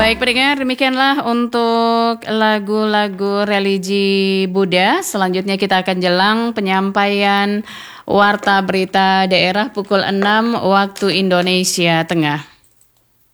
Baik pendengar, demikianlah untuk lagu-lagu religi Buddha. Selanjutnya kita akan jelang penyampaian Warta Berita Daerah pukul 6 waktu Indonesia Tengah.